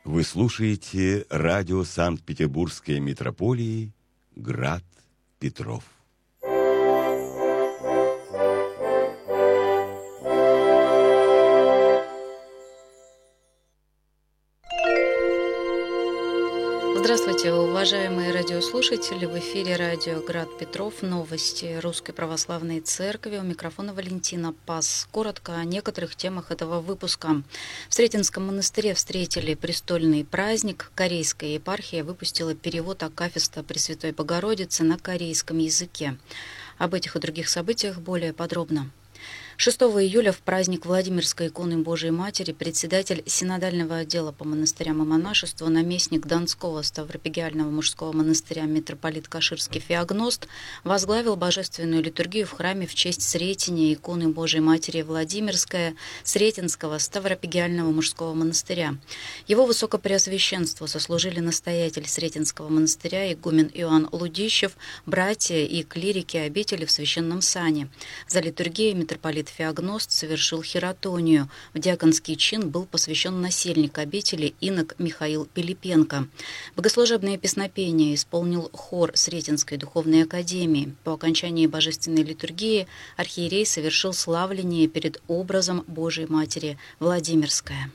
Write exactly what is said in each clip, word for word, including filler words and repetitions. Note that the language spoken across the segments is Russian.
Вы слушаете радио Санкт-Петербургской митрополии «Град Петров». Здравствуйте, уважаемые радиослушатели! В эфире радио «Град Петров». Новости Русской Православной Церкви. У микрофона Валентина Пас. Коротко о некоторых темах этого выпуска. В Сретенском монастыре встретили престольный праздник. Корейская епархия выпустила перевод акафиста Пресвятой Богородицы на корейском языке. Об этих и других событиях более подробно. шестого июля в праздник Владимирской иконы Божией Матери председатель синодального отдела по монастырям и монашеству, наместник Донского Ставропигиального мужского монастыря митрополит Каширский Феогност возглавил божественную литургию в храме в честь Сретения иконы Божией Матери Владимирская Сретенского Ставропигиального мужского монастыря. Его высокопреосвященство сослужили настоятель Сретенского монастыря игумен Иоанн Лудищев, братья и клирики обители в священном сане. За литургией митрополит Феогност совершил хиратонию. В диаконский чин был посвящен насельник обители инок Михаил Пилипенко. Богослужебное песнопение исполнил хор Сретенской духовной академии. По окончании божественной литургии архиерей совершил славление перед образом Божией Матери Владимирская.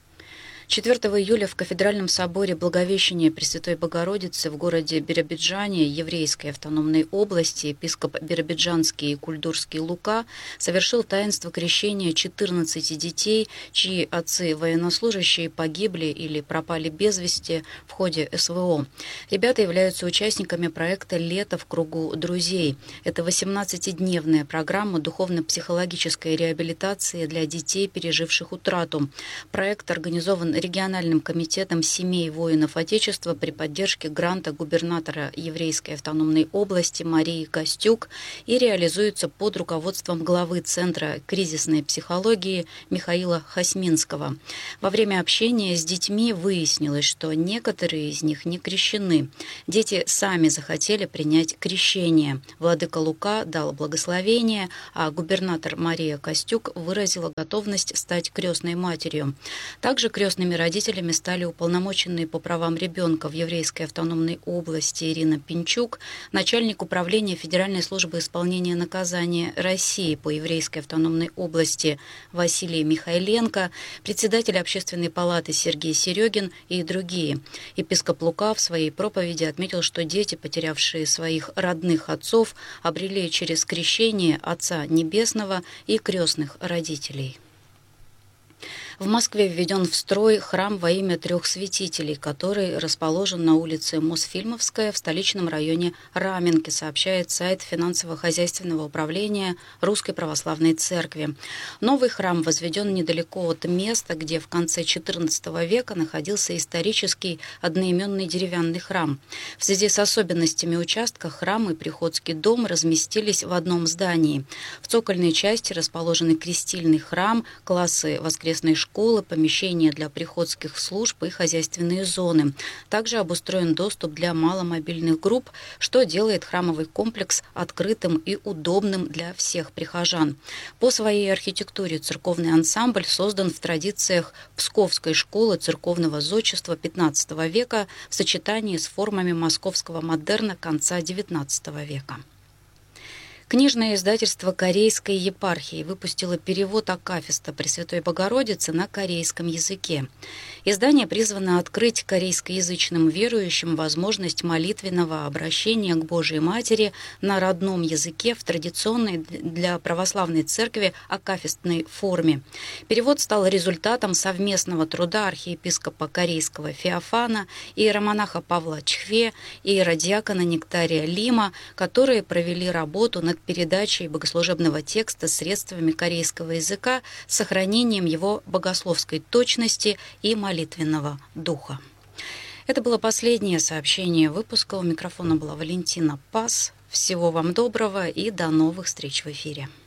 четвёртого июля в Кафедральном соборе Благовещения Пресвятой Богородицы в городе Биробиджане Еврейской автономной области епископ биробиджанский и кульдурский Лука совершил таинство крещения четырнадцати детей, чьи отцы военнослужащие погибли или пропали без вести в ходе эс вэ о. Ребята являются участниками проекта «Лето в кругу друзей». Это восемнадцатидневная программа духовно-психологической реабилитации для детей, переживших утрату. Проект организован региональным комитетом семей воинов Отечества при поддержке гранта губернатора Еврейской автономной области Марии Костюк и реализуется под руководством главы Центра кризисной психологии Михаила Хасминского. Во время общения с детьми выяснилось, что некоторые из них не крещены. Дети сами захотели принять крещение. Владыка Лука дал благословение, а губернатор Мария Костюк выразила готовность стать крестной матерью. Также крестными родителями стали уполномоченные по правам ребенка в Еврейской автономной области Ирина Пинчук, начальник управления Федеральной службы исполнения наказания России по Еврейской автономной области Василий Михайленко, председатель Общественной палаты Сергей Серегин и другие. Епископ Лука в своей проповеди отметил, что дети, потерявшие своих родных отцов, обрели через крещение Отца Небесного и крестных родителей. В Москве введен в строй храм во имя трех святителей, который расположен на улице Мосфильмовская в столичном районе Раменки, сообщает сайт финансово-хозяйственного управления Русской Православной Церкви. Новый храм возведен недалеко от места, где в конце четырнадцатого века находился исторический одноименный деревянный храм. В связи с особенностями участка храм и приходский дом разместились в одном здании. В цокольной части расположены крестильный храм, классы воскресной школы, помещения для приходских служб и хозяйственные зоны. Также обустроен доступ для маломобильных групп, что делает храмовый комплекс открытым и удобным для всех прихожан. По своей архитектуре церковный ансамбль создан в традициях Псковской школы церковного зодчества пятнадцатого века в сочетании с формами московского модерна конца девятнадцатого века. Книжное издательство Корейской епархии выпустило перевод акафиста Пресвятой Богородицы на корейском языке. Издание призвано открыть корейскоязычным верующим возможность молитвенного обращения к Божией Матери на родном языке в традиционной для православной церкви акафистной форме. Перевод стал результатом совместного труда архиепископа Корейского Феофана, иеромонаха Павла Чхве и иеродиакона Нектария Лима, которые провели работу над передачей богослужебного текста средствами корейского языка с сохранением его богословской точности и молитвенного духа. Это было последнее сообщение выпуска. У микрофона была Валентина Пас. Всего вам доброго и до новых встреч в эфире.